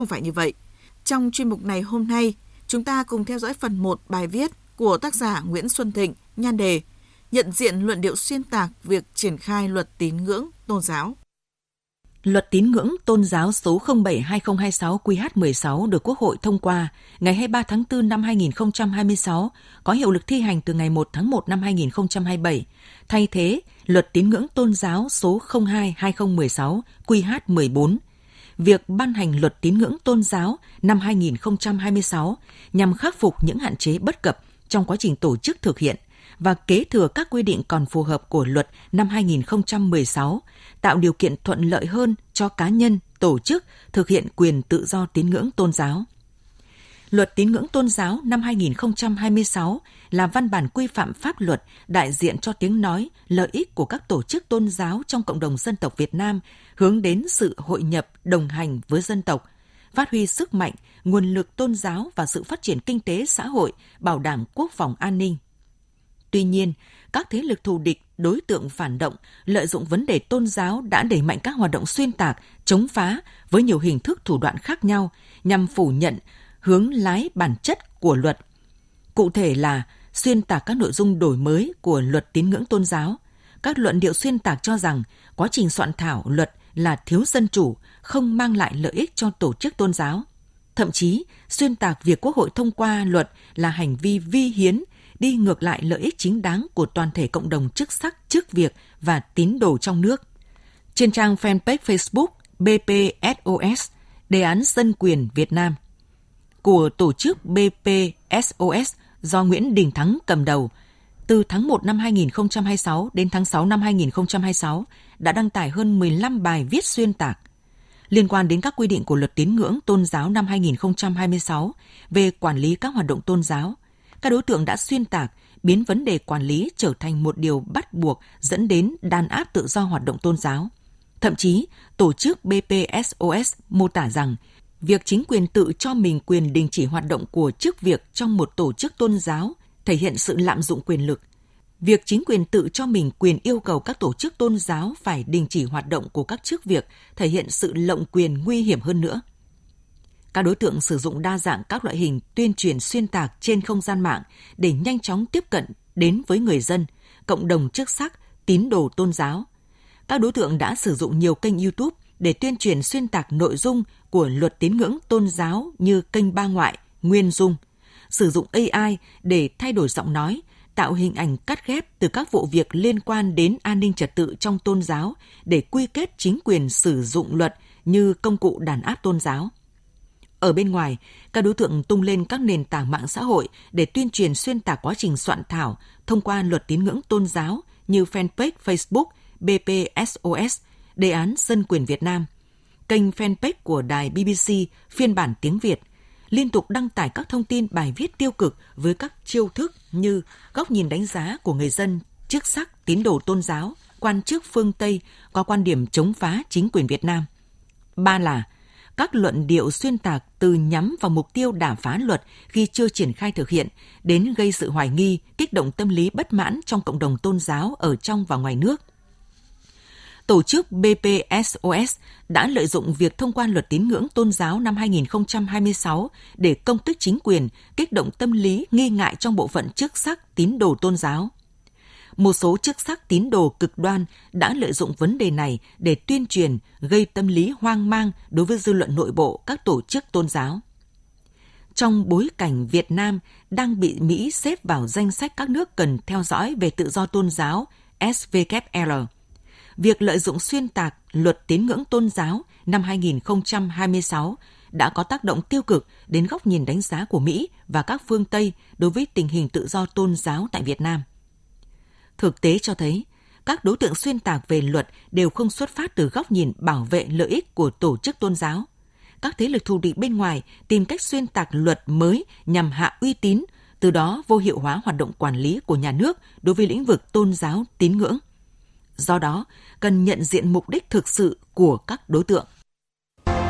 Không phải như vậy. Trong chuyên mục này hôm nay, chúng ta cùng theo dõi phần 1 bài viết của tác giả Nguyễn Xuân Thịnh, nhan đề Nhận diện luận điệu xuyên tạc việc triển khai luật tín ngưỡng tôn giáo. Luật tín ngưỡng tôn giáo số 07/2026 QH16 được Quốc hội thông qua ngày 23 tháng 4 năm 2026, có hiệu lực thi hành từ ngày 1 tháng 1 năm 2027, thay thế Luật tín ngưỡng tôn giáo số 02/2016 QH14. Việc ban hành Luật tín ngưỡng tôn giáo năm 2026 nhằm khắc phục những hạn chế bất cập trong quá trình tổ chức thực hiện và kế thừa các quy định còn phù hợp của luật năm 2016, tạo điều kiện thuận lợi hơn cho cá nhân, tổ chức thực hiện quyền tự do tín ngưỡng tôn giáo. Luật tín ngưỡng tôn giáo năm 2026 là văn bản quy phạm pháp luật đại diện cho tiếng nói, lợi ích của các tổ chức tôn giáo trong cộng đồng dân tộc Việt Nam, hướng đến sự hội nhập, đồng hành với dân tộc, phát huy sức mạnh, nguồn lực tôn giáo và sự phát triển kinh tế xã hội, bảo đảm quốc phòng an ninh. Tuy nhiên, các thế lực thù địch, đối tượng phản động lợi dụng vấn đề tôn giáo đã đẩy mạnh các hoạt động xuyên tạc, chống phá với nhiều hình thức thủ đoạn khác nhau nhằm phủ nhận, hướng lái bản chất của luật. Cụ thể là xuyên tạc các nội dung đổi mới của luật tín ngưỡng tôn giáo. Các luận điệu xuyên tạc cho rằng quá trình soạn thảo luật là thiếu dân chủ, không mang lại lợi ích cho tổ chức tôn giáo. Thậm chí, xuyên tạc việc Quốc hội thông qua luật là hành vi vi hiến, đi ngược lại lợi ích chính đáng của toàn thể cộng đồng chức sắc, chức việc và tín đồ trong nước. Trên trang fanpage Facebook BPSOS, Đề án Dân quyền Việt Nam, của tổ chức BPSOS do Nguyễn Đình Thắng cầm đầu, từ tháng 1 năm 2026 đến tháng 6 năm 2026 đã đăng tải hơn 15 bài viết xuyên tạc liên quan đến các quy định của Luật tín ngưỡng tôn giáo năm 2026 về quản lý các hoạt động tôn giáo. Các đối tượng đã xuyên tạc, biến vấn đề quản lý trở thành một điều bắt buộc dẫn đến đàn áp tự do hoạt động tôn giáo. Thậm chí, tổ chức BPSOS mô tả rằng việc chính quyền tự cho mình quyền đình chỉ hoạt động của chức việc trong một tổ chức tôn giáo thể hiện sự lạm dụng quyền lực. Việc chính quyền tự cho mình quyền yêu cầu các tổ chức tôn giáo phải đình chỉ hoạt động của các chức việc thể hiện sự lộng quyền nguy hiểm hơn nữa. Các đối tượng sử dụng đa dạng các loại hình tuyên truyền xuyên tạc trên không gian mạng để nhanh chóng tiếp cận đến với người dân, cộng đồng chức sắc, tín đồ tôn giáo. Các đối tượng đã sử dụng nhiều kênh YouTube để tuyên truyền xuyên tạc nội dung của Luật tín ngưỡng tôn giáo như kênh Ba Ngoại, Nguyên Dung, sử dụng AI để thay đổi giọng nói, tạo hình ảnh cắt ghép từ các vụ việc liên quan đến an ninh trật tự trong tôn giáo để quy kết chính quyền sử dụng luật như công cụ đàn áp tôn giáo. Ở bên ngoài, các đối tượng tung lên các nền tảng mạng xã hội để tuyên truyền xuyên tạc quá trình soạn thảo thông qua Luật tín ngưỡng tôn giáo như fanpage Facebook BPSOS, Đề án Dân quyền Việt Nam, kênh fanpage của đài BBC phiên bản tiếng Việt, liên tục đăng tải các thông tin bài viết tiêu cực với các chiêu thức như góc nhìn đánh giá của người dân, chức sắc, tín đồ tôn giáo, quan chức phương Tây có quan điểm chống phá chính quyền Việt Nam. Ba là các luận điệu xuyên tạc từ nhắm vào mục tiêu đả phá luật khi chưa triển khai thực hiện, đến gây sự hoài nghi, kích động tâm lý bất mãn trong cộng đồng tôn giáo ở trong và ngoài nước. Tổ chức BPSOS đã lợi dụng việc thông qua Luật tín ngưỡng tôn giáo năm 2026 để công kích chính quyền, kích động tâm lý nghi ngại trong bộ phận chức sắc tín đồ tôn giáo. Một số chức sắc tín đồ cực đoan đã lợi dụng vấn đề này để tuyên truyền, gây tâm lý hoang mang đối với dư luận nội bộ các tổ chức tôn giáo. Trong bối cảnh Việt Nam đang bị Mỹ xếp vào danh sách các nước cần theo dõi về tự do tôn giáo SVKR, việc lợi dụng xuyên tạc Luật tín ngưỡng tôn giáo năm 2026 đã có tác động tiêu cực đến góc nhìn đánh giá của Mỹ và các phương Tây đối với tình hình tự do tôn giáo tại Việt Nam. Thực tế cho thấy, các đối tượng xuyên tạc về luật đều không xuất phát từ góc nhìn bảo vệ lợi ích của tổ chức tôn giáo. Các thế lực thù địch bên ngoài tìm cách xuyên tạc luật mới nhằm hạ uy tín, từ đó vô hiệu hóa hoạt động quản lý của nhà nước đối với lĩnh vực tôn giáo tín ngưỡng. Do đó, cần nhận diện mục đích thực sự của các đối tượng.